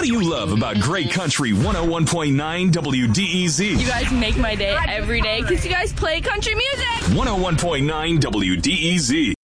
do you love about Great Country 101.9 WDEZ? You guys make my day every day because you guys play country music. 101.9 WDEZ.